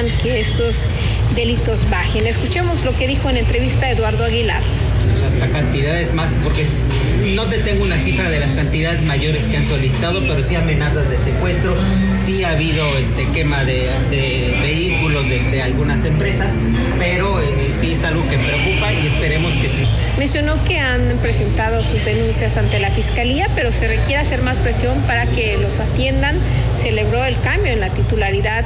buscarían que estos delitos bajen. Escuchemos lo que dijo en entrevista a Eduardo Aguilar. Hasta cantidades más, porque no te tengo una cifra de las cantidades mayores que han solicitado, pero sí amenazas de secuestro, sí ha habido quema de vehículos de algunas empresas, pero sí es algo que preocupa y esperemos que sí. Mencionó que han presentado sus denuncias ante la Fiscalía, pero se requiere hacer más presión para que los atiendan. Celebró el cambio en la titularidad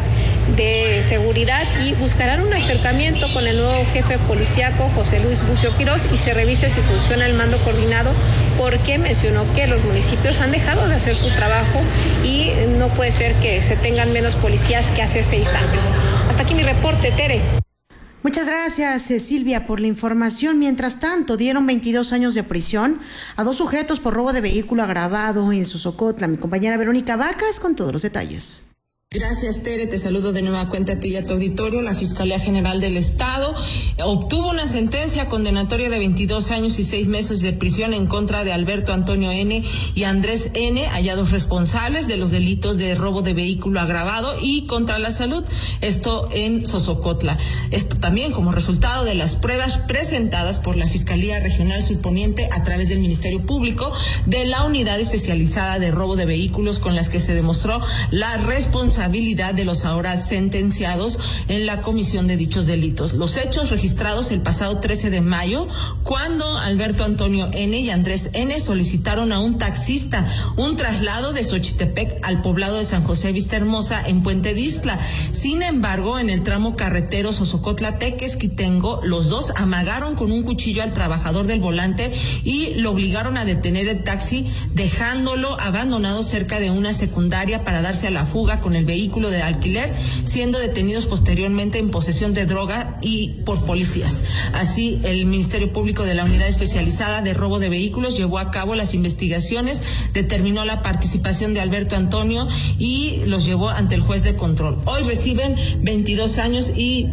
de seguridad y buscarán un acercamiento con el nuevo jefe policíaco, José Luis Bucio Quirós, y se revise si funciona el mando coordinado, porque mencionó que los municipios han dejado de hacer su trabajo y no puede ser que se tengan menos policías que hace 6 años. Hasta aquí mi reporte, Tere. Muchas gracias, Silvia, por la información. Mientras tanto, dieron 22 años de prisión a 2 sujetos por robo de vehículo agravado en Sosocotla. Mi compañera Verónica Vacas con todos los detalles. Gracias, Tere. Te saludo de nueva cuenta a ti y a tu auditorio. La Fiscalía General del Estado obtuvo una sentencia condenatoria de 22 años y 6 meses de prisión en contra de Alberto Antonio N. y Andrés N., hallados responsables de los delitos de robo de vehículo agravado y contra la salud, esto en Sosocotla. Esto también como resultado de las pruebas presentadas por la Fiscalía Regional Surponiente a través del Ministerio Público de la Unidad Especializada de Robo de Vehículos, con las que se demostró la responsabilidad de los ahora sentenciados en la comisión de dichos delitos. Los hechos registrados el pasado 13 de mayo, cuando Alberto Antonio N. y Andrés N. solicitaron a un taxista un traslado de Xochitepec al poblado de San José Vista Hermosa en Puente Distla. Sin embargo, en el tramo carretero Sosocotla-Tequesquitengo, los dos amagaron con un cuchillo al trabajador del volante y lo obligaron a detener el taxi, dejándolo abandonado cerca de una secundaria para darse a la fuga con el vehículo de alquiler, siendo detenidos posteriormente en posesión de droga y por policías. Así, el Ministerio Público de la Unidad Especializada de Robo de Vehículos llevó a cabo las investigaciones, determinó la participación de Alberto Antonio y los llevó ante el juez de control. Hoy reciben 22 años y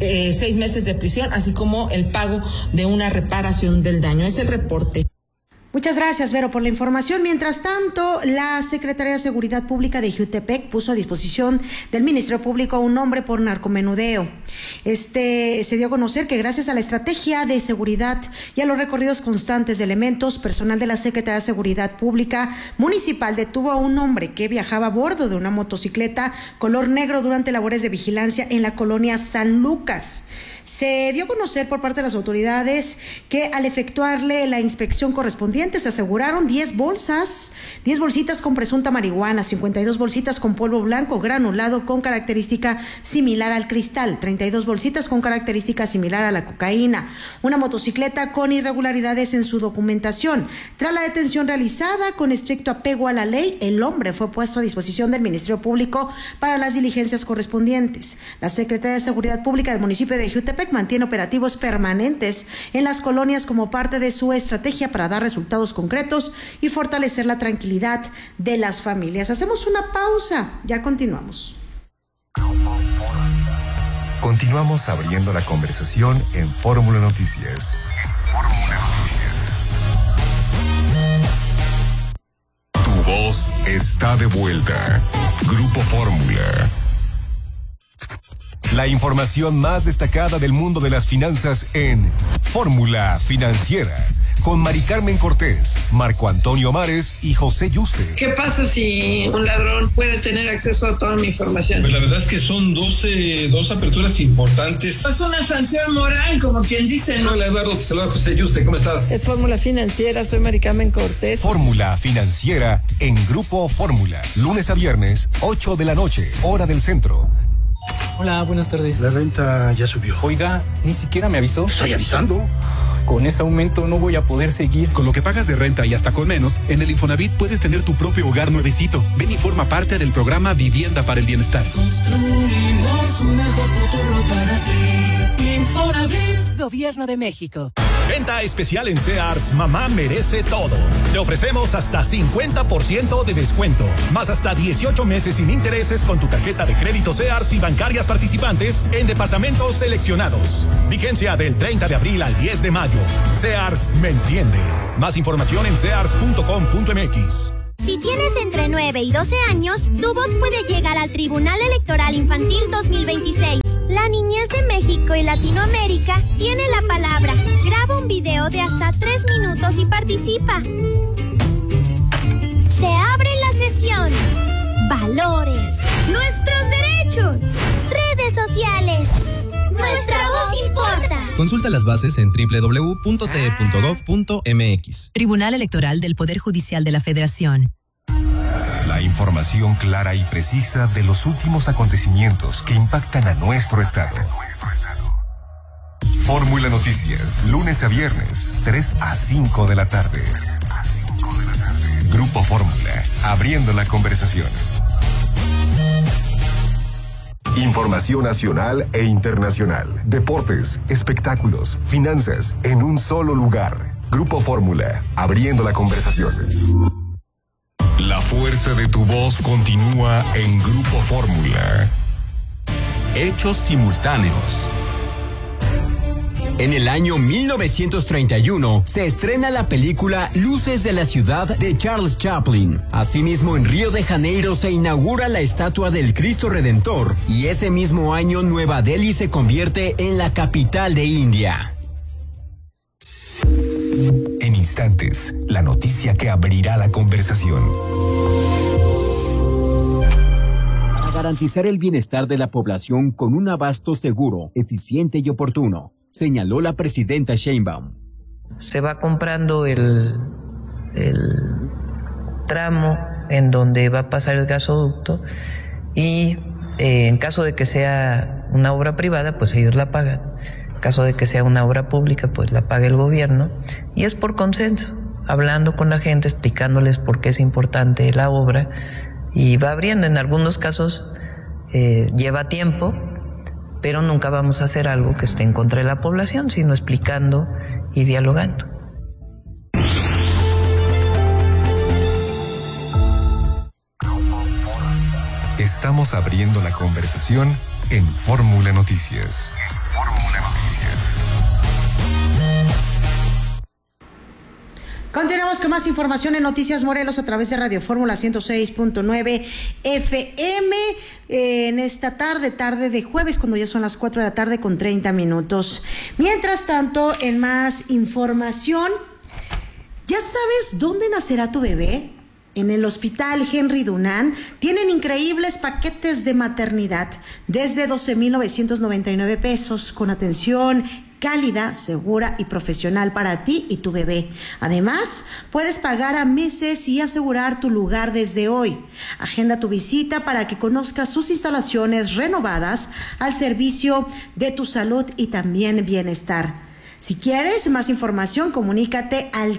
6 meses de prisión, así como el pago de una reparación del daño. Es el reporte. Muchas gracias, Vero, por la información. Mientras tanto, la Secretaría de Seguridad Pública de Jiutepec puso a disposición del Ministerio Público a un hombre por narcomenudeo. Se dio a conocer que gracias a la estrategia de seguridad y a los recorridos constantes de elementos, personal de la Secretaría de Seguridad Pública Municipal detuvo a un hombre que viajaba a bordo de una motocicleta color negro durante labores de vigilancia en la colonia San Lucas. Se dio a conocer por parte de las autoridades que al efectuarle la inspección correspondiente se aseguraron 10 bolsitas con presunta marihuana, 52 bolsitas con polvo blanco granulado con característica similar al cristal, 32 bolsitas con característica similar a la cocaína, una motocicleta con irregularidades en su documentación. Tras la detención realizada con estricto apego a la ley, el hombre fue puesto a disposición del Ministerio Público para las diligencias correspondientes. La Secretaría de Seguridad Pública del municipio de Jiutepec mantiene operativos permanentes en las colonias como parte de su estrategia para dar resultados concretos y fortalecer la tranquilidad de las familias. Hacemos una pausa, ya continuamos. Continuamos abriendo la conversación en Fórmula Noticias. Tu voz está de vuelta. Grupo Fórmula. La información más destacada del mundo de las finanzas en Fórmula Financiera, con Mari Carmen Cortés, Marco Antonio Mares y José Yuste. ¿Qué pasa si un ladrón puede tener acceso a toda mi información? Pues la verdad es que son dos aperturas importantes. Es una sanción moral, como quien dice, ¿no? Hola Eduardo, te saluda José Yuste, ¿cómo estás? Es Fórmula Financiera, soy Mari Carmen Cortés. Fórmula Financiera en Grupo Fórmula, lunes a viernes, 8 de la noche, hora del centro. Hola, buenas tardes. La renta ya subió. Oiga, ni siquiera me avisó. Estoy avisando. Con ese aumento no voy a poder seguir. Con lo que pagas de renta y hasta con menos, en el Infonavit puedes tener tu propio hogar nuevecito. Ven y forma parte del programa Vivienda para el Bienestar. Construimos un mejor futuro para ti. Infonavit. Gobierno de México. Venta especial en Sears, mamá merece todo. Te ofrecemos hasta 50% de descuento, más hasta 18 meses sin intereses con tu tarjeta de crédito Sears y bancarias participantes en departamentos seleccionados. Vigencia del 30 de abril al 10 de mayo. Sears me entiende. Más información en sears.com.mx. Si tienes entre 9 y 12 años, tu voz puede llegar al Tribunal Electoral Infantil 2026. Niñez de México y Latinoamérica tiene la palabra. Graba un video de hasta 3 minutos y participa. Se abre la sesión. Valores. Nuestros derechos. Redes sociales. Nuestra voz importa. Consulta las bases en www.te.gov.mx. Tribunal Electoral del Poder Judicial de la Federación. La información clara y precisa de los últimos acontecimientos que impactan a nuestro estado. Fórmula Noticias, lunes a viernes, 3 a 5 de la tarde. Grupo Fórmula, abriendo la conversación. Información nacional e internacional, deportes, espectáculos, finanzas, en un solo lugar. Grupo Fórmula, abriendo la conversación. La fuerza de tu voz continúa en Grupo Fórmula. Hechos simultáneos. En el año 1931 se estrena la película Luces de la Ciudad de Charles Chaplin. Asimismo, en Río de Janeiro se inaugura la estatua del Cristo Redentor y ese mismo año Nueva Delhi se convierte en la capital de India. En instantes, la noticia que abrirá la conversación. Para garantizar el bienestar de la población con un abasto seguro, eficiente y oportuno, señaló la presidenta Sheinbaum. Se va comprando el tramo en donde va a pasar el gasoducto y en caso de que sea una obra privada, pues ellos la pagan. En caso de que sea una obra pública, pues la paga el gobierno y es por consenso, hablando con la gente, explicándoles por qué es importante la obra y va abriendo. En algunos casos lleva tiempo, pero nunca vamos a hacer algo que esté en contra de la población, sino explicando y dialogando. Estamos abriendo la conversación en Fórmula Noticias. Continuamos con más información en Noticias Morelos a través de Radio Fórmula 106.9 FM en esta tarde de jueves, cuando ya son las 4 de la tarde con 30 minutos. Mientras tanto, en más información, ¿ya sabes dónde nacerá tu bebé? En el Hospital Henry Dunant tienen increíbles paquetes de maternidad desde 12,999 pesos con atención cálida, segura y profesional para ti y tu bebé. Además, puedes pagar a meses y asegurar tu lugar desde hoy. Agenda tu visita para que conozcas sus instalaciones renovadas al servicio de tu salud y también bienestar. Si quieres más información, comunícate al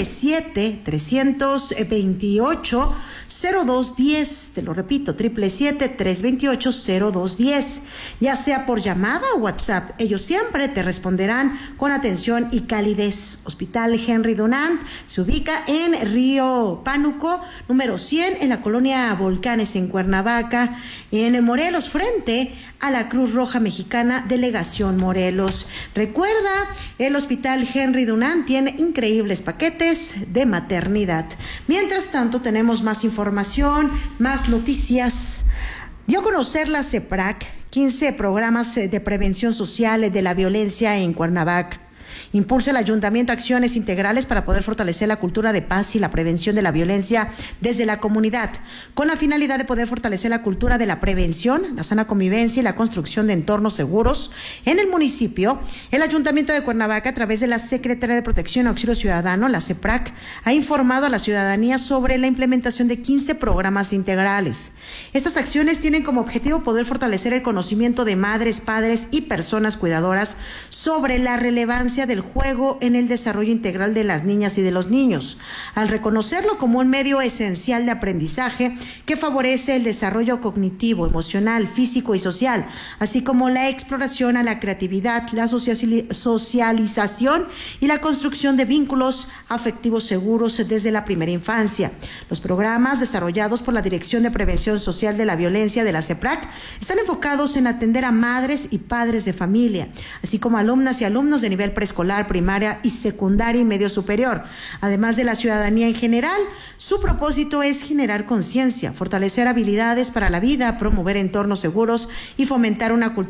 777-328-0210. Te lo repito, 777-328-0210. Ya sea por llamada o WhatsApp, ellos siempre te responderán con atención y calidez. Hospital Henry Dunant se ubica en Río Pánuco, número 100, en la colonia Volcanes, en Cuernavaca, en Morelos, frente a la Cruz Roja Mexicana, Delegación Morelos. Recuerda, el Hospital Henry Dunant tiene increíbles paquetes de maternidad. Mientras tanto, tenemos más información, más noticias. Dio a conocer la CEPRAC 15 programas de prevención social de la violencia en Cuernavaca. Impulsa el ayuntamiento acciones integrales para poder fortalecer la cultura de paz y la prevención de la violencia desde la comunidad, con la finalidad de poder fortalecer la cultura de la prevención, la sana convivencia y la construcción de entornos seguros en el municipio. El ayuntamiento de Cuernavaca, a través de la Secretaría de Protección y Auxilio Ciudadano, la CEPRAC, ha informado a la ciudadanía sobre la implementación de 15 programas integrales. Estas acciones tienen como objetivo poder fortalecer el conocimiento de madres, padres y personas cuidadoras sobre la relevancia del juego en el desarrollo integral de las niñas y de los niños, al reconocerlo como un medio esencial de aprendizaje que favorece el desarrollo cognitivo, emocional, físico y social, así como la exploración a la creatividad, la socialización y la construcción de vínculos afectivos seguros desde la primera infancia. Los programas desarrollados por la Dirección de Prevención Social de la Violencia de la CEPRAC están enfocados en atender a madres y padres de familia, así como alumnas y alumnos de nivel preescolar, primaria y secundaria y medio superior, además de la ciudadanía en general. Su propósito es generar conciencia, fortalecer habilidades para la vida, promover entornos seguros y fomentar una cultura de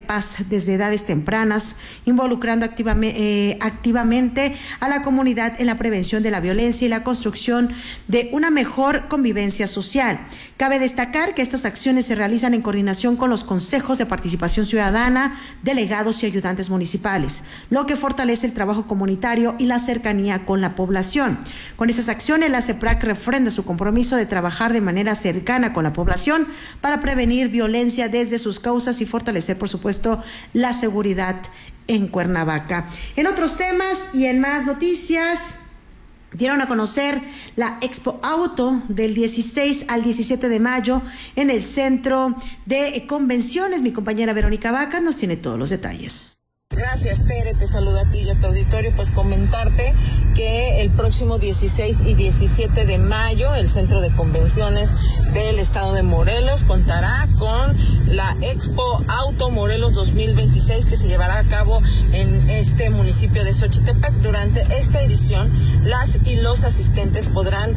paz desde edades tempranas, involucrando activamente a la comunidad en la prevención de la violencia y la construcción de una mejor convivencia social. Cabe destacar que estas acciones se realizan en coordinación con los consejos de participación ciudadana, delegados y ayudantes municipales, lo que fortalece el trabajo comunitario y la cercanía con la población. Con esas acciones, la CEPRAC refrenda su compromiso de trabajar de manera cercana con la población para prevenir violencia desde sus causas y fortalecer, por supuesto, la seguridad en Cuernavaca. En otros temas y en más noticias, dieron a conocer la Expo Auto del 16 al 17 de mayo en el Centro de Convenciones. Mi compañera Verónica Vacas nos tiene todos los detalles. Gracias, Tere, te saludo a ti y a tu auditorio. Pues comentarte que el próximo 16 y 17 de mayo el Centro de Convenciones del Estado de Morelos contará con la Expo Auto Morelos 2026, que se llevará a cabo en este municipio de Xochitepec. Durante esta edición, las y los asistentes podrán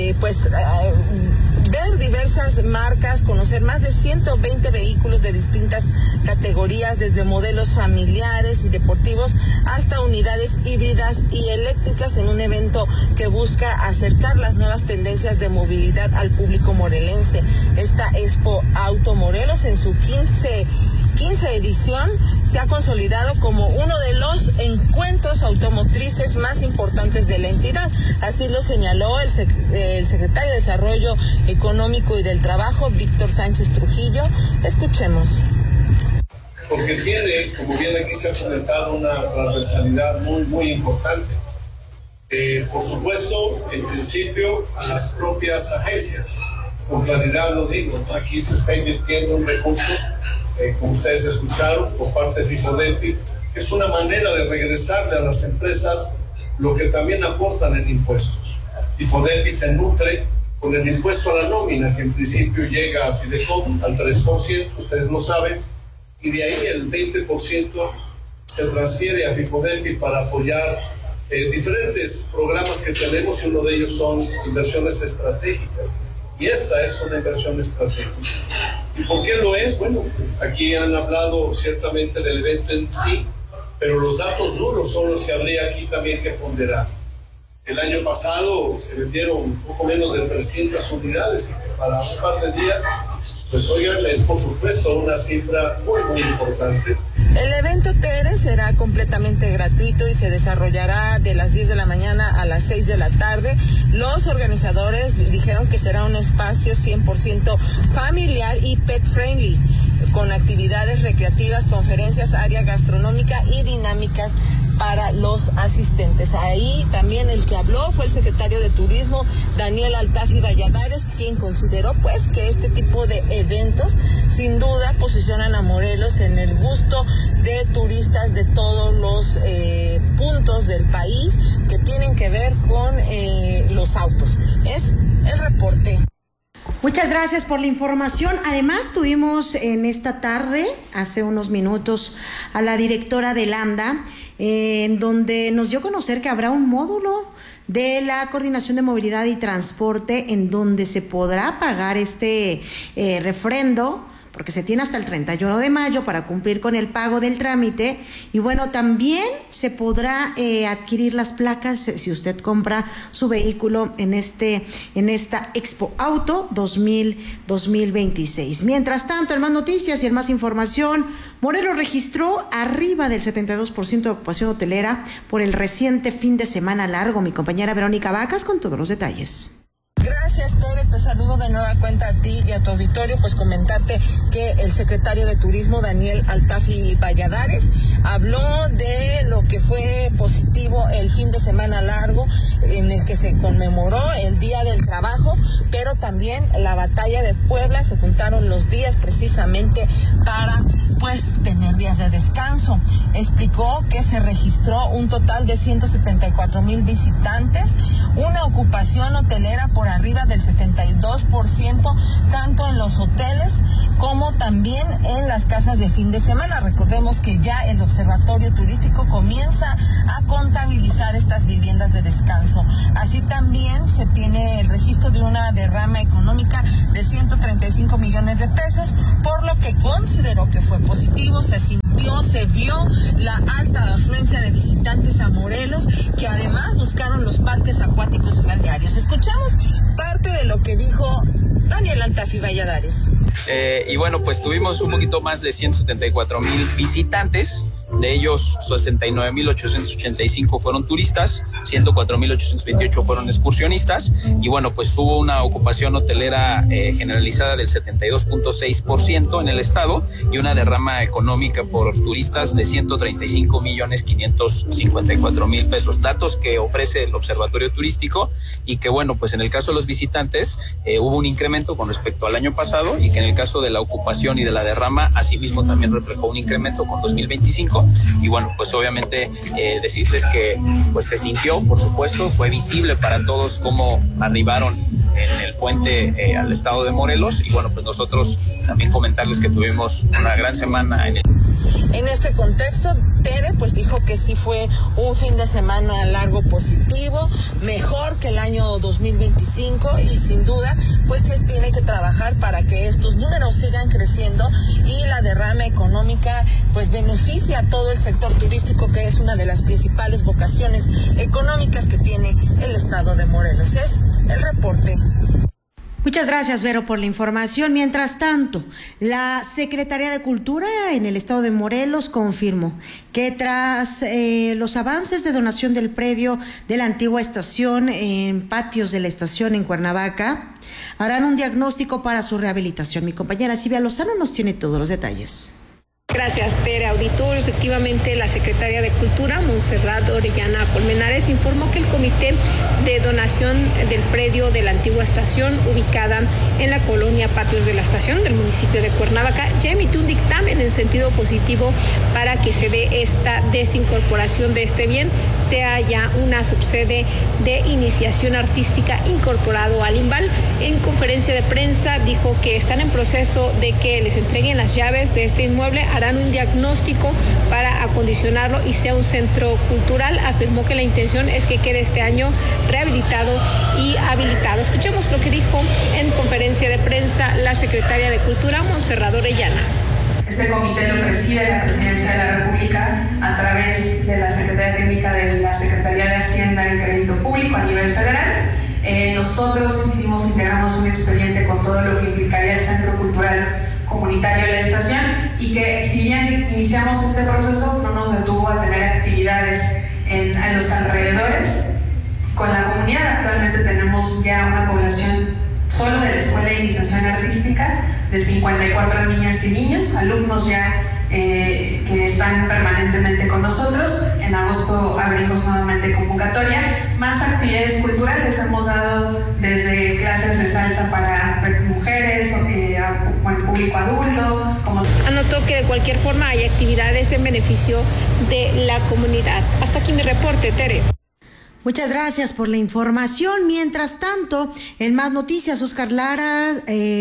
ver diversas marcas, conocer más de 120 vehículos de distintas categorías, desde modelos familiares y deportivos hasta unidades híbridas y eléctricas, en un evento que busca acercar las nuevas tendencias de movilidad al público morelense. Esta Expo Auto Morelos, en su 15 edición, se ha consolidado como uno de los encuentros automotrices más importantes de la entidad. Así lo señaló el secretario de Desarrollo Económico y del Trabajo, Víctor Sánchez Trujillo. Escuchemos. Porque tiene, como bien aquí se ha comentado, una transversalidad muy importante. Por supuesto, en principio, a las propias agencias. Con claridad lo digo, aquí se está invirtiendo un recurso, como ustedes escucharon, por parte de FIFODEPI, que es una manera de regresarle a las empresas lo que también aportan en impuestos. FIFODEPI se nutre con el impuesto a la nómina, que en principio llega a Fidecom al 3%, ustedes lo saben, y de ahí el 20% se transfiere a FIFODEPI para apoyar diferentes programas que tenemos, y uno de ellos son inversiones estratégicas. Y esta es una inversión estratégica. ¿Y por qué lo es? Bueno, aquí han hablado ciertamente del evento en sí, pero los datos duros son los que habría aquí también que ponderar. El año pasado se vendieron un poco menos de 300 unidades, y que para un par de días, pues oigan, es por supuesto una cifra muy importante. El evento, Tere, será completamente gratuito y se desarrollará de las 10 de la mañana a las 6 de la tarde. Los organizadores dijeron que será un espacio 100% familiar y pet friendly, con actividades recreativas, conferencias, área gastronómica y dinámicas para los asistentes. Ahí también el que habló fue el secretario de Turismo, Daniel Altafi Valladares, quien consideró pues que este tipo de eventos sin duda posicionan a Morelos en el gusto de turistas de todos los puntos del país que tienen que ver con los autos. Es el reporte. Muchas gracias por la información. Además, tuvimos en esta tarde, hace unos minutos, a la directora de Lambda, en donde nos dio a conocer que habrá un módulo de la Coordinación de Movilidad y Transporte en donde se podrá pagar este refrendo, porque se tiene hasta el 31 de mayo para cumplir con el pago del trámite. Y bueno, también se podrá adquirir las placas si usted compra su vehículo en esta Expo Auto 2026. Mientras tanto, en más noticias y en más información, Morelos registró arriba del 72% de ocupación hotelera por el reciente fin de semana largo. Mi compañera Verónica Vacas con todos los detalles. Gracias, Tere, te saludo de nueva cuenta a ti y a tu auditorio. Pues comentarte que el secretario de Turismo, Daniel Altafi Valladares, habló de lo que fue positivo el fin de semana largo, en el que se conmemoró el Día del Trabajo, pero también la Batalla de Puebla. Se juntaron los días precisamente para pues tener días de descanso. Explicó que se registró un total de 174,000 visitantes, una ocupación hotelera por arriba del 72%, tanto en los hoteles como también en las casas de fin de semana. Recordemos que ya el Observatorio Turístico comienza a contabilizar estas viviendas de descanso. Así también se tiene el registro de una derrama económica de 135 millones de pesos, por lo que consideró que fue positivo. Se vio la alta afluencia de visitantes a Morelos, que además buscaron los parques acuáticos y balnearios. Escuchamos parte de lo que dijo Daniel Altafi Valladares. Y bueno, pues tuvimos un poquito más de 174,000 visitantes. De ellos, 69,885 fueron turistas, 104,828 fueron excursionistas, y bueno, pues hubo una ocupación hotelera generalizada del 72.6% en el estado, y una derrama económica por turistas de 135,554,000 pesos. Datos que ofrece el Observatorio Turístico, y que bueno, pues en el caso de los visitantes hubo un incremento con respecto al año pasado, y que en el caso de la ocupación y de la derrama, asimismo también reflejó un incremento con 2025. Y bueno, pues obviamente decirles que pues se sintió, por supuesto, fue visible para todos cómo arribaron en el puente al estado de Morelos, y bueno, pues nosotros también comentarles que tuvimos una gran semana en el... En este contexto, Tere pues dijo que sí fue un fin de semana largo positivo, mejor que el año 2025, y sin duda pues que tiene que trabajar para que estos números sigan creciendo y la derrama económica pues beneficie a todo el sector turístico, que es una de las principales vocaciones económicas que tiene el estado de Morelos. Es el reporte. Muchas gracias, Vero, por la información. Mientras tanto, la Secretaría de Cultura en el estado de Morelos confirmó que tras los avances de donación del predio de la antigua estación en patios de la estación en Cuernavaca, harán un diagnóstico para su rehabilitación. Mi compañera Silvia Lozano nos tiene todos los detalles. Gracias, Tere. Auditorio, efectivamente, la Secretaria de Cultura, Montserrat Orellana Colmenares, informó que el Comité de Donación del Predio de la Antigua Estación, ubicada en la colonia Patios de la Estación del municipio de Cuernavaca, ya emitió un dictamen en sentido positivo para que se dé esta desincorporación de este bien, sea ya una subsede de iniciación artística incorporado al INVAL. En conferencia de prensa dijo que están en proceso de que les entreguen las llaves de este inmueble, harán un diagnóstico para acondicionarlo y sea un centro cultural. Afirmó que la intención es que quede este año rehabilitado y habilitado. Escuchemos lo que dijo en conferencia de prensa la secretaria de Cultura, Montserrat Orellana. Este comité lo preside la Presidencia de la República a través de la Secretaría Técnica de la Secretaría de Hacienda y Crédito Público a nivel federal. Nosotros integramos un expediente con todo lo que implicaría el Centro Cultural Comunitario de la Estación, y que si bien iniciamos este proceso, no nos detuvo a tener actividades en los alrededores con la comunidad. Actualmente tenemos ya una población solo de la Escuela de Iniciación Artística de 54 niñas y niños, alumnos ya que están permanentemente con nosotros. En agosto abrimos nuevamente convocatoria. Más actividades culturales hemos dado, desde clases de salsa para mujeres, público adulto. Anotó que de cualquier forma hay actividades en beneficio de la comunidad. Hasta aquí mi reporte, Tere. Muchas gracias por la información. Mientras tanto, en más noticias, Oscar Lara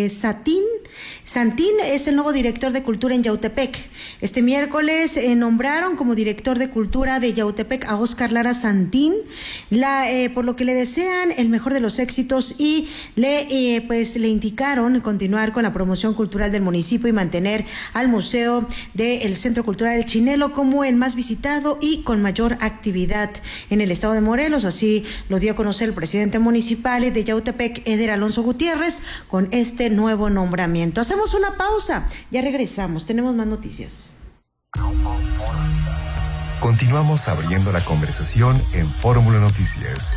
Santín es el nuevo director de Cultura en Yautepec. Este miércoles nombraron como director de Cultura de Yautepec a Oscar Lara Santín, por lo que le desean el mejor de los éxitos y le indicaron continuar con la promoción cultural del municipio y mantener al Museo del Centro Cultural El Chinelo como el más visitado y con mayor actividad en el estado de Morelos. Así lo dio a conocer el presidente municipal de Yautepec, Eder Alonso Gutiérrez, con este nuevo nombramiento. Hacemos una pausa, ya regresamos, tenemos más noticias. Continuamos abriendo la conversación en Fórmula Noticias.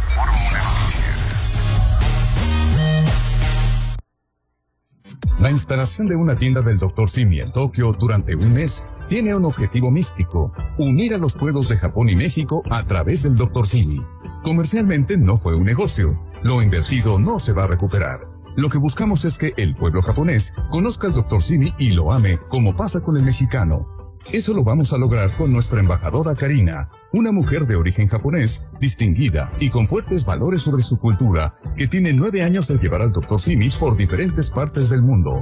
La instalación de una tienda del Dr. Simi en Tokio durante un mes tiene un objetivo místico: unir a los pueblos de Japón y México a través del Dr. Simi. Comercialmente no fue un negocio. Lo invertido no se va a recuperar. Lo que buscamos es que el pueblo japonés conozca al Dr. Simi y lo ame, como pasa con el mexicano. Eso lo vamos a lograr con nuestra embajadora Karina, una mujer de origen japonés, distinguida y con fuertes valores sobre su cultura, que tiene 9 años de llevar al Dr. Simi por diferentes partes del mundo.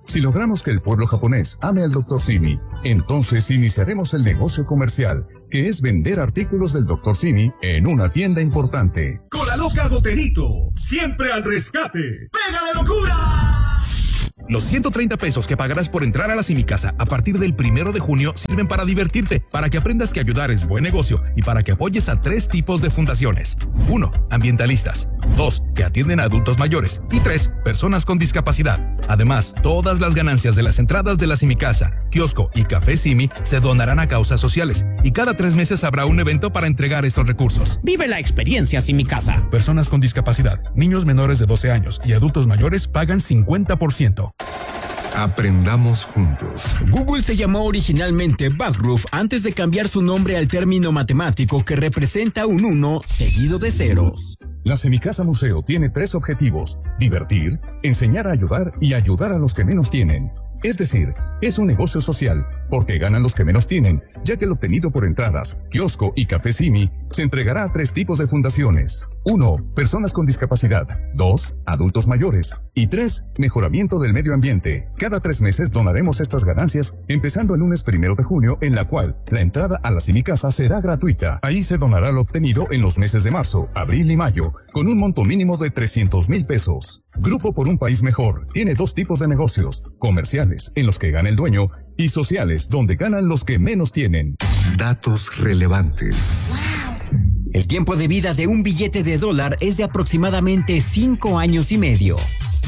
Si logramos que el pueblo japonés ame al Dr. Simi, entonces iniciaremos el negocio comercial, que es vender artículos del Dr. Simi en una tienda importante. Con la loca Goterito, siempre al rescate. ¡Pega de locura! Los 130 pesos que pagarás por entrar a la Simicasa a partir del 1 de junio sirven para divertirte, para que aprendas que ayudar es buen negocio y para que apoyes a 3 tipos de fundaciones. 1. Ambientalistas. 2. Que atienden a adultos mayores. Y 3. Personas con discapacidad. Además, todas las ganancias de las entradas de la Simicasa, kiosco y Café Simi se donarán a causas sociales. Y cada 3 meses habrá un evento para entregar estos recursos. Vive la experiencia Simicasa. Personas con discapacidad, niños menores de 12 años y adultos mayores pagan 50%. Aprendamos juntos. Google se llamó originalmente Backroof antes de cambiar su nombre al término matemático que representa un 1 seguido de ceros. La Semicasa Museo tiene 3 objetivos: divertir, enseñar a ayudar y ayudar a los que menos tienen. Es decir, es un negocio social, porque ganan los que menos tienen, ya que lo obtenido por entradas, kiosco y Café Simi se entregará a 3 tipos de fundaciones. 1. Personas con discapacidad. 2. Adultos mayores. Y 3. Mejoramiento del medio ambiente. Cada 3 meses donaremos estas ganancias, empezando el lunes 1 de junio, en la cual la entrada a la Simicasa será gratuita. Ahí se donará lo obtenido en los meses de marzo, abril y mayo, con un monto mínimo de 300,000 pesos. Grupo por un País Mejor tiene 2 tipos de negocios: comerciales, en los que gana el dueño, y sociales, donde ganan los que menos tienen. Datos relevantes. El tiempo de vida de un billete de $1 es de aproximadamente 5 años y medio.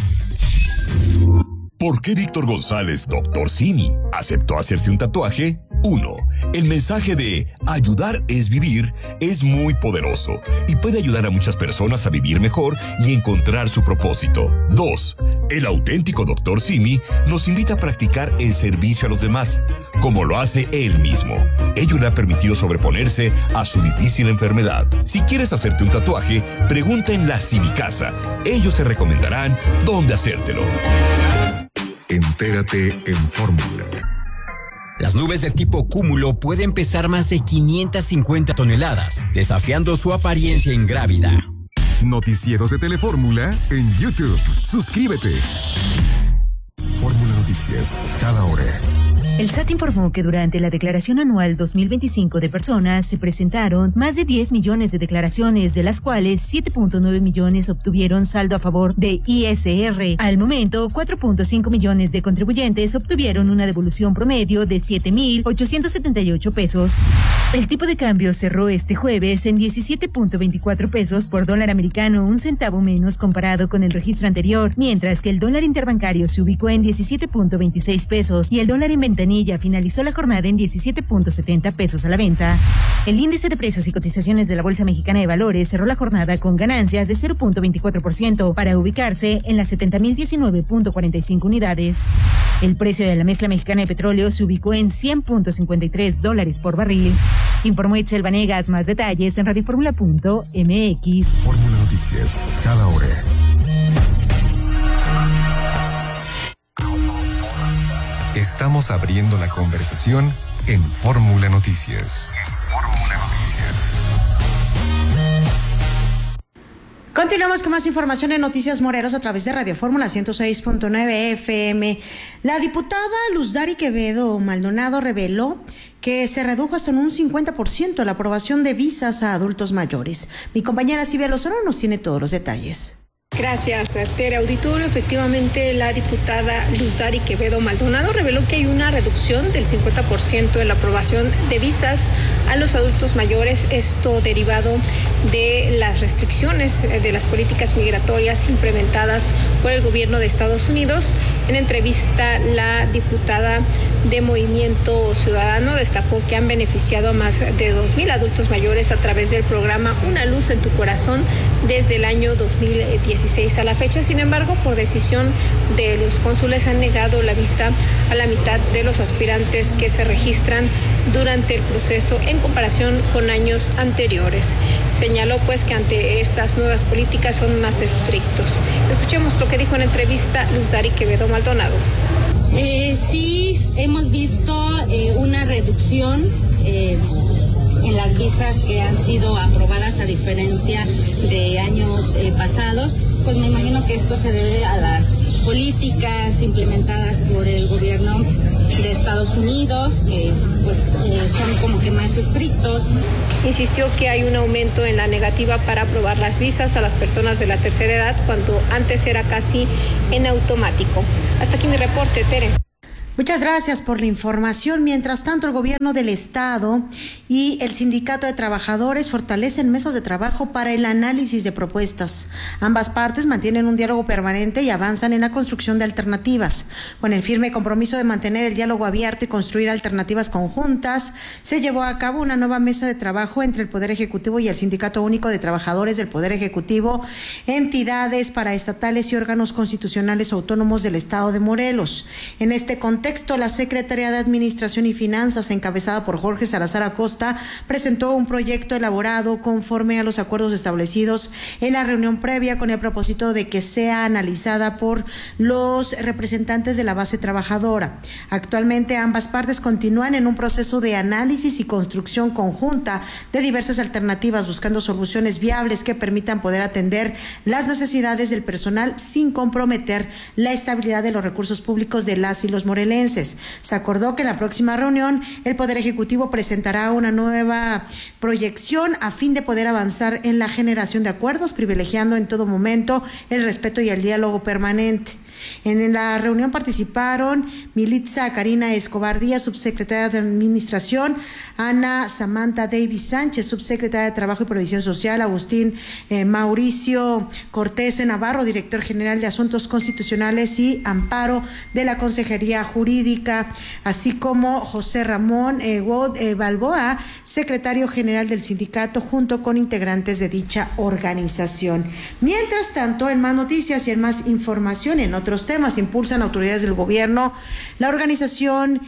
¿Por qué Víctor González, Dr. Simi, aceptó hacerse un tatuaje? 1. El mensaje de ayudar es vivir es muy poderoso y puede ayudar a muchas personas a vivir mejor y encontrar su propósito. 2. El auténtico Dr. Simi nos invita a practicar el servicio a los demás, como lo hace él mismo. Ello le ha permitido sobreponerse a su difícil enfermedad. Si quieres hacerte un tatuaje, pregunta en la Simicasa. Ellos te recomendarán dónde hacértelo. Entérate en Fórmula. Las nubes de tipo cúmulo pueden pesar más de 550 toneladas, desafiando su apariencia ingrávida. Noticieros de Telefórmula en YouTube. Suscríbete. Fórmula Noticias, cada hora. El SAT informó que durante la declaración anual 2025 de personas se presentaron más de 10 millones de declaraciones, de las cuales 7.9 millones obtuvieron saldo a favor de ISR. Al momento, 4.5 millones de contribuyentes obtuvieron una devolución promedio de 7,878 pesos. El tipo de cambio cerró este jueves en 17.24 pesos por dólar americano, un centavo menos comparado con el registro anterior, mientras que el dólar interbancario se ubicó en 17.26 pesos y el dólar en ventanilla finalizó la jornada en 17.70 pesos a la venta. El índice de precios y cotizaciones de la Bolsa Mexicana de Valores cerró la jornada con ganancias de 0.24% para ubicarse en las 70,019.45 unidades. El precio de la mezcla mexicana de petróleo se ubicó en $100.53 por barril. Informó Itzel Vanegas. Más detalles en radioformula.mx. Fórmula Noticias, cada hora. Estamos abriendo la conversación en Fórmula Noticias. Continuamos con más información en Noticias Moreros a través de Radio Fórmula 106.9 FM. La diputada Luz Dari Quevedo Maldonado reveló que se redujo hasta en un 50% la aprobación de visas a adultos mayores. Mi compañera Silvia Lozano nos tiene todos los detalles. Gracias, Tere Auditorio. Efectivamente, la diputada Luz Dari Quevedo Maldonado reveló que hay una reducción del 50% en la aprobación de visas a los adultos mayores, esto derivado de las restricciones de las políticas migratorias implementadas por el gobierno de Estados Unidos. En entrevista, la diputada de Movimiento Ciudadano destacó que han beneficiado a más de 2,000 adultos mayores a través del programa Una Luz en tu Corazón desde el año 2016 a la fecha. Sin embargo, por decisión de los cónsules han negado la visa a la mitad de los aspirantes que se registran durante el proceso en comparación con años anteriores. Señaló pues que ante estas nuevas políticas son más estrictos. Escuchemos lo que dijo en entrevista Luz Dari Quevedo Maldonado. Sí, hemos visto una reducción en las visas que han sido aprobadas a diferencia de años pasados. Pues me imagino que esto se debe a las políticas implementadas por el gobierno de Estados Unidos, que son como que más estrictos. Insistió que hay un aumento en la negativa para aprobar las visas a las personas de la tercera edad, cuando antes era casi en automático. Hasta aquí mi reporte, Tere. Muchas gracias por la información. Mientras tanto, el gobierno del estado y el sindicato de trabajadores fortalecen mesas de trabajo para el análisis de propuestas. Ambas partes mantienen un diálogo permanente y avanzan en la construcción de alternativas. Con el firme compromiso de mantener el diálogo abierto y construir alternativas conjuntas, se llevó a cabo una nueva mesa de trabajo entre el Poder Ejecutivo y el Sindicato Único de Trabajadores del Poder Ejecutivo, entidades paraestatales y órganos constitucionales autónomos del estado de Morelos. En este contexto, la Secretaría de Administración y Finanzas, encabezada por Jorge Salazar Acosta, presentó un proyecto elaborado conforme a los acuerdos establecidos en la reunión previa, con el propósito de que sea analizada por los representantes de la base trabajadora. Actualmente, ambas partes continúan en un proceso de análisis y construcción conjunta de diversas alternativas, buscando soluciones viables que permitan poder atender las necesidades del personal sin comprometer la estabilidad de los recursos públicos de las y los morelenses. Se acordó que en la próxima reunión el Poder Ejecutivo presentará una nueva proyección a fin de poder avanzar en la generación de acuerdos, privilegiando en todo momento el respeto y el diálogo permanente. En la reunión participaron Militza Karina Escobar Díaz, subsecretaria de Administración, Ana Samantha Davis Sánchez, subsecretaria de Trabajo y Previsión Social, Agustín Mauricio Cortés Navarro, director general de Asuntos Constitucionales y Amparo de la Consejería Jurídica, así como José Ramón Balboa, secretario general del sindicato, junto con integrantes de dicha organización. Mientras tanto, en más noticias y en más información, en otros temas, impulsan autoridades del gobierno la organización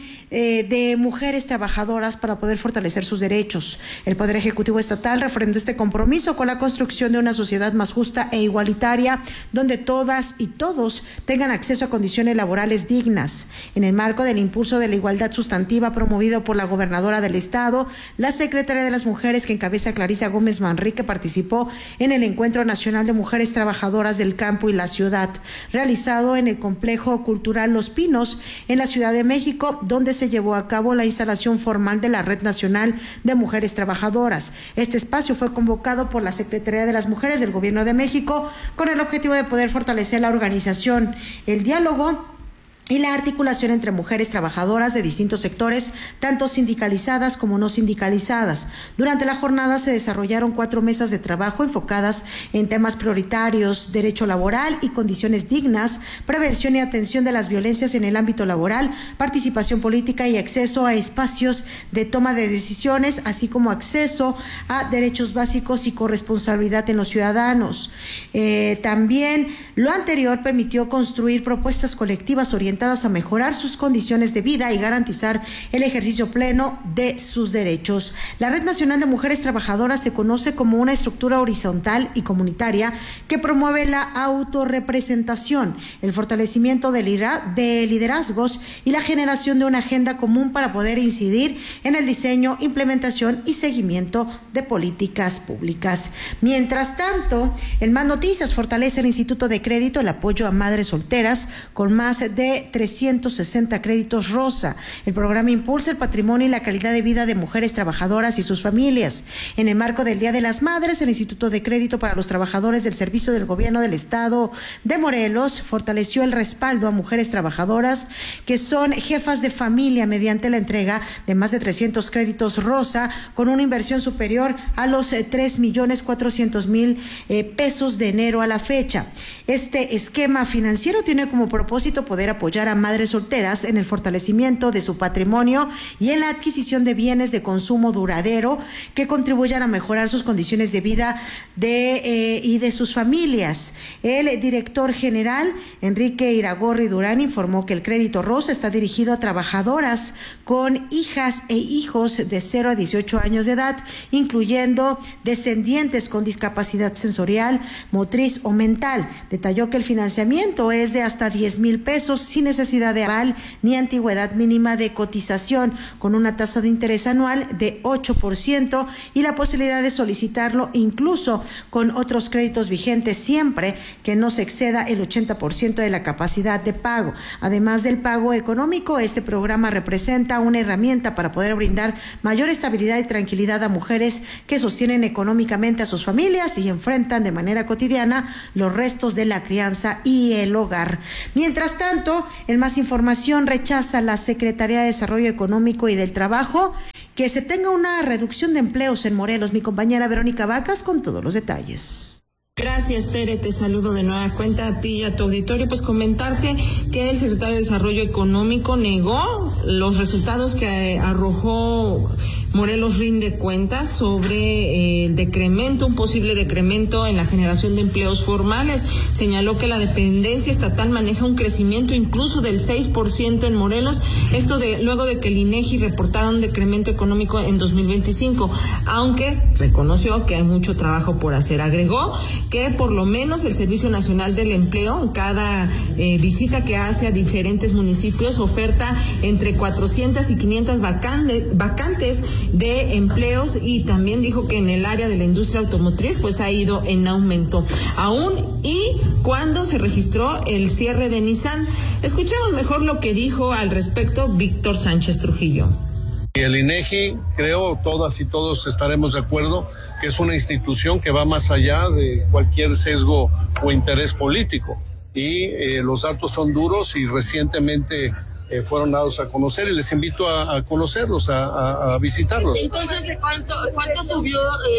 de mujeres trabajadoras para poder fortalecer sus derechos. El Poder Ejecutivo Estatal refrendó este compromiso con la construcción de una sociedad más justa e igualitaria, donde todas y todos tengan acceso a condiciones laborales dignas. En el marco del impulso de la igualdad sustantiva promovido por la gobernadora del estado, la secretaria de las Mujeres, que encabeza Clarisa Gómez Manrique, participó en el Encuentro Nacional de Mujeres Trabajadoras del Campo y la Ciudad, realizado en el Complejo Cultural Los Pinos, en la Ciudad de México, donde se llevó a cabo la instalación formal de la Red Nacional de Mujeres Trabajadoras. Este espacio fue convocado por la Secretaría de las Mujeres del Gobierno de México con el objetivo de poder fortalecer la organización, el diálogo y la articulación entre mujeres trabajadoras de distintos sectores, tanto sindicalizadas como no sindicalizadas. Durante la jornada se desarrollaron 4 mesas de trabajo enfocadas en temas prioritarios: derecho laboral y condiciones dignas, prevención y atención de las violencias en el ámbito laboral, participación política y acceso a espacios de toma de decisiones, así como acceso a derechos básicos y corresponsabilidad en los ciudadanos. También lo anterior permitió construir propuestas colectivas orientadas a mejorar sus condiciones de vida y garantizar el ejercicio pleno de sus derechos. La Red Nacional de Mujeres Trabajadoras se conoce como una estructura horizontal y comunitaria que promueve la autorrepresentación, el fortalecimiento de liderazgos y la generación de una agenda común para poder incidir en el diseño, implementación y seguimiento de políticas públicas. Mientras tanto, en más noticias, fortalece el Instituto de Crédito el apoyo a madres solteras con más de 360 créditos rosa. El programa impulsa el patrimonio y la calidad de vida de mujeres trabajadoras y sus familias. En el marco del Día de las Madres, el Instituto de Crédito para los Trabajadores del Servicio del Gobierno del Estado de Morelos fortaleció el respaldo a mujeres trabajadoras que son jefas de familia mediante la entrega de más de 300 créditos rosa con una inversión superior a los 3.400.000 pesos de enero a la fecha. Este esquema financiero tiene como propósito poder apoyar a madres solteras en el fortalecimiento de su patrimonio y en la adquisición de bienes de consumo duradero que contribuyan a mejorar sus condiciones de vida y de sus familias. El director general, Enrique Iragorri Durán, informó que el crédito rosa está dirigido a trabajadoras con hijas e hijos de 0 a 18 años de edad, incluyendo descendientes con discapacidad sensorial, motriz o mental. Detalló que el financiamiento es de hasta 10,000 pesos sin sin necesidad de aval ni antigüedad mínima de cotización, con una tasa de interés anual de 8% y la posibilidad de solicitarlo incluso con otros créditos vigentes siempre que no se exceda el 80% de la capacidad de pago. Además del pago económico, este programa representa una herramienta para poder brindar mayor estabilidad y tranquilidad a mujeres que sostienen económicamente a sus familias y enfrentan de manera cotidiana los restos de la crianza y el hogar. Mientras tanto, en más información, rechaza la Secretaría de Desarrollo Económico y del Trabajo que se tenga una reducción de empleos en Morelos. Mi compañera Verónica Vacas con todos los detalles. Gracias, Tere, te saludo de nueva cuenta a ti y a tu auditorio. Pues comentarte que el secretario de Desarrollo Económico negó los resultados que arrojó Morelos Rinde Cuentas sobre el decremento, un posible decremento en la generación de empleos formales. Señaló que la dependencia estatal maneja un crecimiento incluso del 6% en Morelos, esto luego de que el INEGI reportara un decremento económico en 2025, aunque reconoció que hay mucho trabajo por hacer. Agregó que por lo menos el Servicio Nacional del Empleo, en cada visita que hace a diferentes municipios, oferta entre 400 y 500 vacantes de empleos, y también dijo que en el área de la industria automotriz pues ha ido en aumento. Aún y cuando se registró el cierre de Nissan. Escuchemos mejor lo que dijo al respecto Víctor Sánchez Trujillo. El INEGI, creo todas y todos estaremos de acuerdo que es una institución que va más allá de cualquier sesgo o interés político, y los datos son duros y recientemente fueron dados a conocer, y les invito a conocerlos, a visitarlos. Entonces, ¿cuánto subió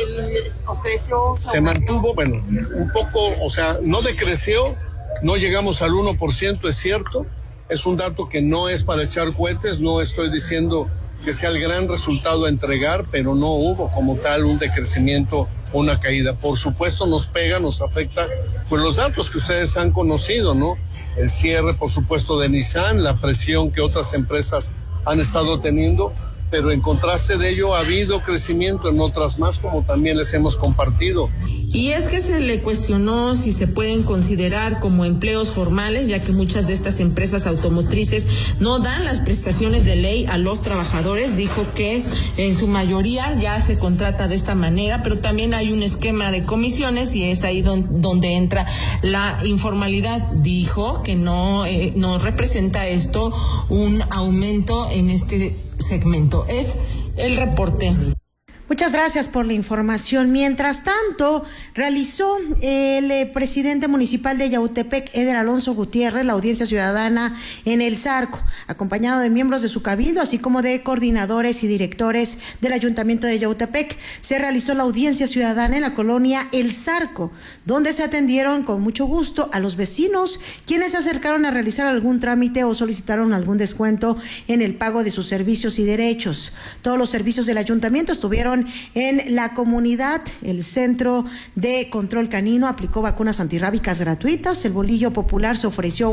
o creció? Se mantuvo, bueno, un poco, o sea, no decreció, no llegamos al 1%, es cierto, es un dato que no es para echar cohetes, no estoy diciendo que sea el gran resultado a entregar, pero no hubo como tal un decrecimiento o una caída. Por supuesto nos pega, nos afecta, pues los datos que ustedes han conocido, ¿no? El cierre, por supuesto, de Nissan, la presión que otras empresas han estado teniendo, pero en contraste de ello ha habido crecimiento en otras más, como también les hemos compartido. Y es que se le cuestionó si se pueden considerar como empleos formales, ya que muchas de estas empresas automotrices no dan las prestaciones de ley a los trabajadores. Dijo que en su mayoría ya se contrata de esta manera, pero también hay un esquema de comisiones y es ahí donde entra la informalidad. Dijo que no representa esto un aumento en este segmento. Es el reporte. Muchas gracias por la información. Mientras tanto, realizó el presidente municipal de Yautepec, Eder Alonso Gutiérrez, la audiencia ciudadana en El Zarco, acompañado de miembros de su cabildo, así como de coordinadores y directores del ayuntamiento de Yautepec. Se realizó la audiencia ciudadana en la colonia El Zarco, donde se atendieron con mucho gusto a los vecinos, quienes se acercaron a realizar algún trámite o solicitaron algún descuento en el pago de sus servicios y derechos. Todos los servicios del ayuntamiento estuvieron en la comunidad. El Centro de Control Canino aplicó vacunas antirrábicas gratuitas. El bolillo popular se ofreció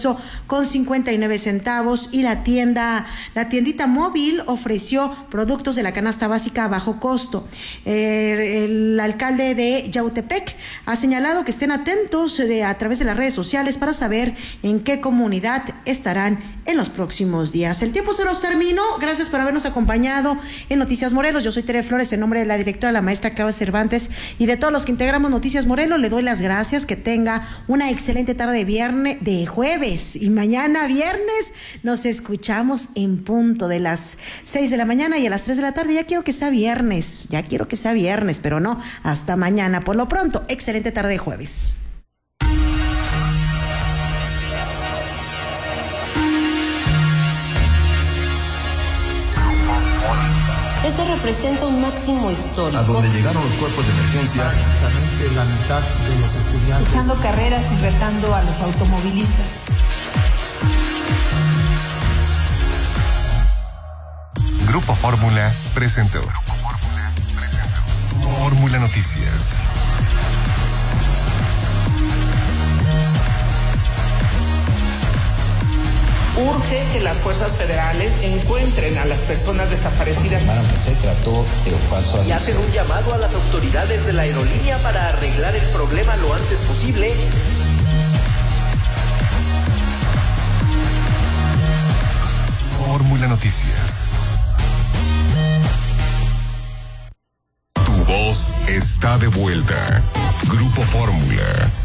$1.59 y la tiendita móvil ofreció productos de la canasta básica a bajo costo. El alcalde de Yautepec ha señalado que estén atentos a través de las redes sociales para saber en qué comunidad estarán en los próximos días. El tiempo se nos terminó. Gracias por habernos acompañado en Noticias Morelos. Yo soy Tere Flores, en nombre de la directora, la maestra Clau Cervantes, y de todos los que integramos Noticias Morelos. Le doy las gracias. Que tenga una excelente tarde de jueves, y mañana viernes nos escuchamos en punto de las 6 de la mañana y a las 3 de la tarde. Ya quiero que sea viernes, pero no, hasta mañana. Por lo pronto, excelente tarde de jueves. Esto representa un máximo histórico. A donde llegaron los cuerpos de emergencia. Prácticamente la mitad de los estudiantes. Echando carreras y retando a los automovilistas. Grupo Fórmula presentó Fórmula Noticias. Urge que las fuerzas federales encuentren a las personas desaparecidas. Se trató de un falso aviso. Y hacen un llamado a las autoridades de la aerolínea para arreglar el problema lo antes posible. Fórmula Noticias. Tu voz está de vuelta. Grupo Fórmula.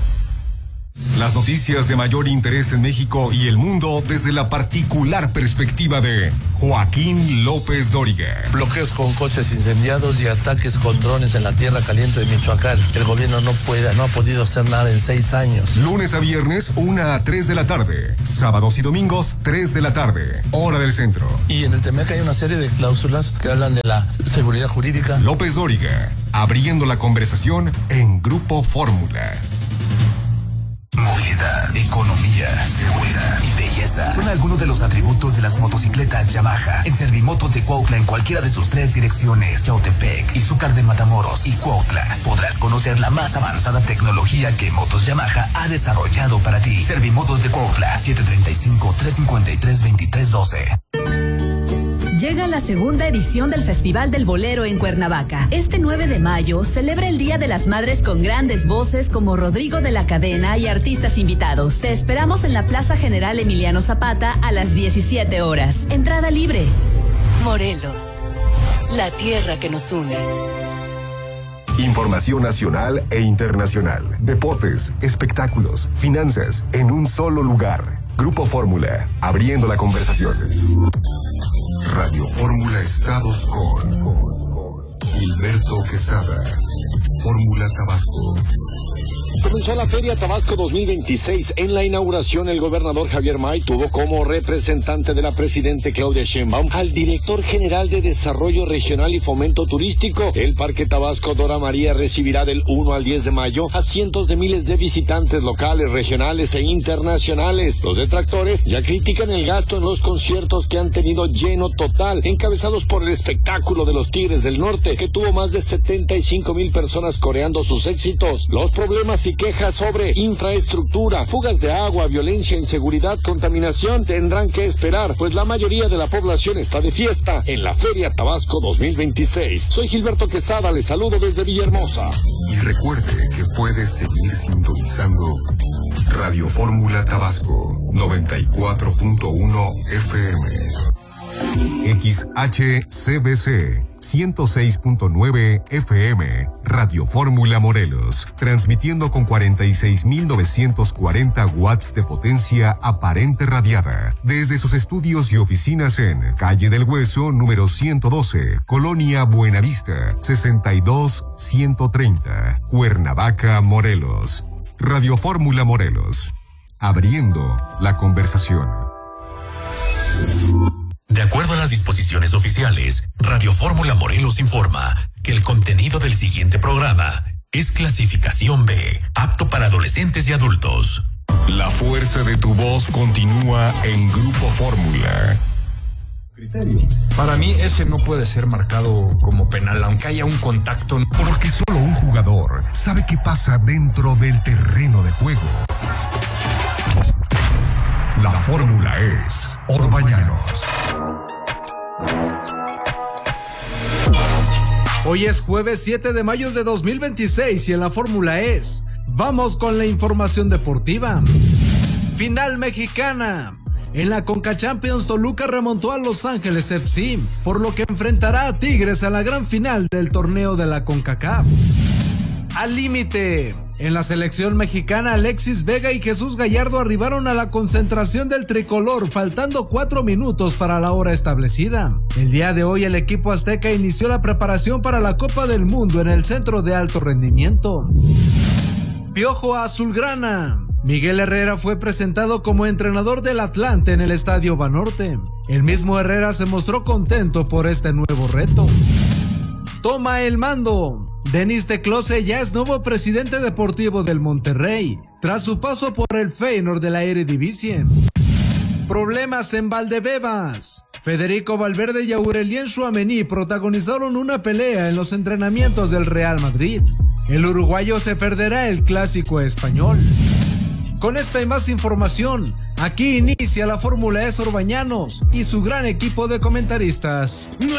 Las noticias de mayor interés en México y el mundo desde la particular perspectiva de Joaquín López Dóriga. Bloqueos con coches incendiados y ataques con drones en la tierra caliente de Michoacán. El gobierno no ha podido hacer nada en 6 años. Lunes a viernes, 1 a 3 de la tarde. Sábados y domingos, 3 de la tarde. Hora del centro. Y en el TEMEC hay una serie de cláusulas que hablan de la seguridad jurídica. López Dóriga, abriendo la conversación en Grupo Fórmula. Movilidad, economía, seguridad y belleza son algunos de los atributos de las motocicletas Yamaha. En Servimotos de Cuautla, en cualquiera de sus 3 direcciones, Yautepec, Izúcar de Matamoros y Cuautla, podrás conocer la más avanzada tecnología que Motos Yamaha ha desarrollado para ti. Servimotos de Cuautla, 735-353-2312. Llega la segunda edición del Festival del Bolero en Cuernavaca. Este 9 de mayo celebra el Día de las Madres con grandes voces como Rodrigo de la Cadena y artistas invitados. Te esperamos en la Plaza General Emiliano Zapata a las 17 horas. Entrada libre. Morelos, la tierra que nos une. Información nacional e internacional. Deportes, espectáculos, finanzas, en un solo lugar. Grupo Fórmula, abriendo la conversación. Radio Fórmula Estados con Gilberto Quesada. Fórmula Tabasco. Comenzó la Feria Tabasco 2026. En la inauguración, el gobernador Javier May tuvo como representante de la presidente Claudia Sheinbaum al director general de Desarrollo Regional y Fomento Turístico. El Parque Tabasco Dora María recibirá del 1 al 10 de mayo a cientos de miles de visitantes locales, regionales e internacionales. Los detractores ya critican el gasto en los conciertos que han tenido lleno total, encabezados por el espectáculo de los Tigres del Norte, que tuvo más de 75,000 personas coreando sus éxitos. Los problemas y quejas sobre infraestructura, fugas de agua, violencia, inseguridad, contaminación tendrán que esperar, pues la mayoría de la población está de fiesta en la Feria Tabasco 2026. Soy Gilberto Quesada, les saludo desde Villahermosa. Y recuerde que puede seguir sintonizando Radio Fórmula Tabasco 94.1 FM. XHCBC 106.9 FM, Radio Fórmula Morelos, transmitiendo con 46.940 watts de potencia aparente radiada, desde sus estudios y oficinas en Calle del Hueso, número 112, Colonia Buenavista, 62130, Cuernavaca, Morelos. Radio Fórmula Morelos, abriendo la conversación. De acuerdo a las disposiciones oficiales, Radio Fórmula Morelos informa que el contenido del siguiente programa es clasificación B, apto para adolescentes y adultos. La fuerza de tu voz continúa en Grupo Fórmula. Para mí ese no puede ser marcado como penal, aunque haya un contacto. Porque solo un jugador sabe qué pasa dentro del terreno de juego. La fórmula es Orbañanos. Hoy es jueves 7 de mayo de 2026 y en la fórmula es... Vamos con la información deportiva. Final mexicana. En la Conca Champions, Toluca remontó a Los Ángeles FC, por lo que enfrentará a Tigres a la gran final del torneo de la CONCACAF. Al límite. En la selección mexicana, Alexis Vega y Jesús Gallardo arribaron a la concentración del tricolor, faltando 4 minutos para la hora establecida. El día de hoy, el equipo azteca inició la preparación para la Copa del Mundo en el Centro de Alto Rendimiento. Piojo Azulgrana. Miguel Herrera fue presentado como entrenador del Atlante en el Estadio Banorte. El mismo Herrera se mostró contento por este nuevo reto. Toma el mando. Denis de Close ya es nuevo presidente deportivo del Monterrey, tras su paso por el Feyenoord de la Eredivisie. Problemas en Valdebebas. Federico Valverde y Aurelien Tchouaméni protagonizaron una pelea en los entrenamientos del Real Madrid. El uruguayo se perderá el clásico español. Con esta y más información, aquí inicia la Fórmula E Orbañanos y su gran equipo de comentaristas.